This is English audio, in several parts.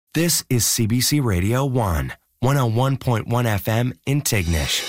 This is CBC Radio 1, 101.1 FM in Tignish.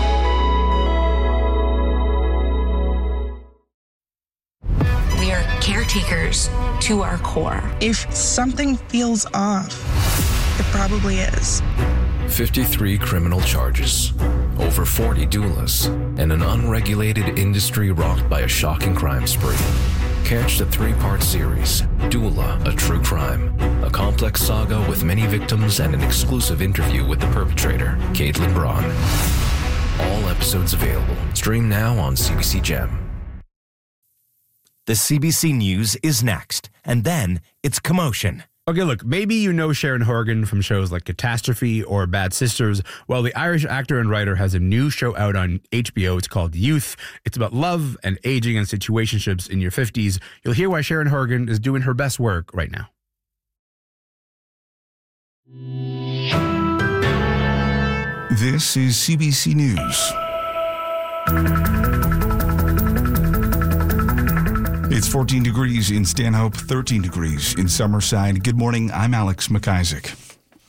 We are caretakers to our core. If something feels off, it probably is. 53 criminal charges, over 40 doulas, and an unregulated industry rocked by a shocking crime spree. Catch the 3-part series, Doula, A True Crime, a complex saga with many victims and an exclusive interview with the perpetrator, Caitlin Braun. All episodes available. Stream now on CBC Gem. The CBC News is next, and then it's commotion. Okay, look, maybe you know Sharon Horgan from shows like Catastrophe or Bad Sisters. Well, the Irish actor and writer has a new show out on HBO. It's called Youth. It's about love and aging and situationships in your 50s. You'll hear why Sharon Horgan is doing her best work right now. This is CBC News. It's 14 degrees in Stanhope, 13 degrees in Summerside. Good morning, I'm Alex McIsaac.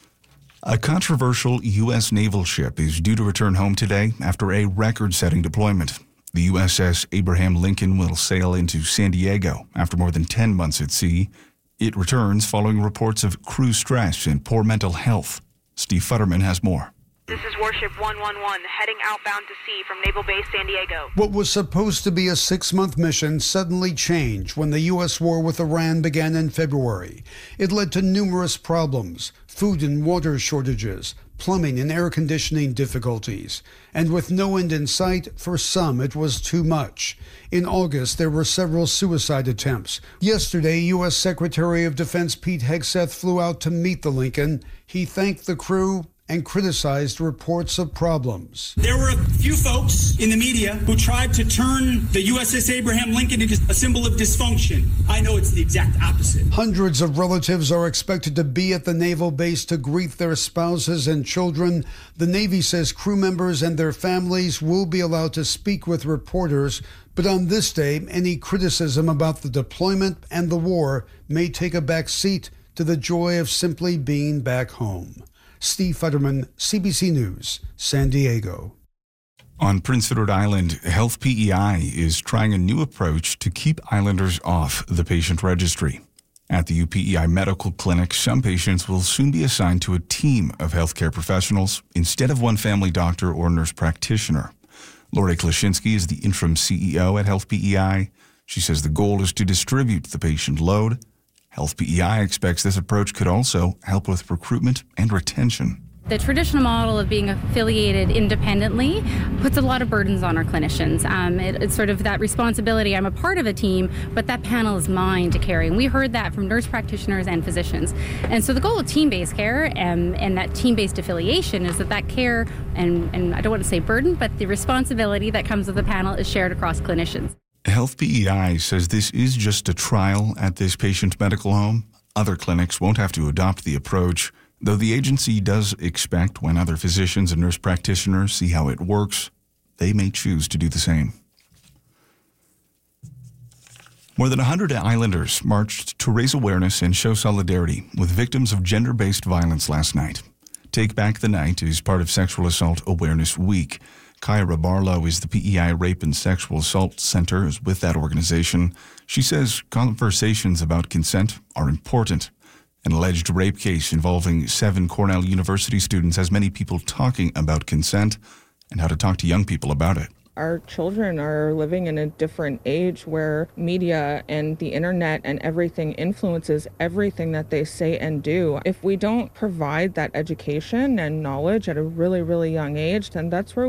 A controversial U.S. naval ship is due to return home today after a record-setting deployment. The USS Abraham Lincoln will sail into San Diego after more than 10 months at sea. It returns following reports of crew stress and poor mental health. Steve Futterman has more. This is Warship 111, heading outbound to sea from Naval Base San Diego. What was supposed to be a 6-month mission suddenly changed when the U.S. war with Iran began in February. It led to numerous problems, food and water shortages, plumbing and air conditioning difficulties. And with no end in sight, for some it was too much. In August, there were several suicide attempts. Yesterday, U.S. Secretary of Defense Pete Hegseth flew out to meet the Lincoln. He thanked the crew and criticized reports of problems. There were a few folks in the media who tried to turn the USS Abraham Lincoln into a symbol of dysfunction. I know it's the exact opposite. Hundreds of relatives are expected to be at the naval base to greet their spouses and children. The Navy says crew members and their families will be allowed to speak with reporters, but on this day, any criticism about the deployment and the war may take a back seat to the joy of simply being back home. Steve Futterman, CBC News, San Diego. On Prince Edward Island, Health PEI is trying a new approach to keep islanders off the patient registry. At the UPEI Medical Clinic, some patients will soon be assigned to a team of healthcare professionals instead of one family doctor or nurse practitioner. Lori Klashinsky is the interim CEO at Health PEI. She says the goal is to distribute the patient load. Health PEI expects this approach could also help with recruitment and retention. The traditional model of being affiliated independently puts a lot of burdens on our clinicians. It's sort of that responsibility. I'm a part of a team, but that panel is mine to carry. And we heard that from nurse practitioners and physicians. And so the goal of team-based care and that team-based affiliation is that care, and I don't want to say burden, but the responsibility that comes with the panel is shared across clinicians. Health PEI says this is just a trial at this patient medical home. Other clinics won't have to adopt the approach, though the agency does expect when other physicians and nurse practitioners see how it works, they may choose to do the same. More than 100 islanders marched to raise awareness and show solidarity with victims of gender-based violence last night. Take Back the Night is part of Sexual Assault Awareness Week. Kyra Barlow is the PEI Rape and Sexual Assault Center is with that organization. She says conversations about consent are important. An alleged rape case involving 7 Cornell University students has many people talking about consent and how to talk to young people about it. Our children are living in a different age where media and the internet and everything influences everything that they say and do. If we don't provide that education and knowledge at a really, really young age, then that's where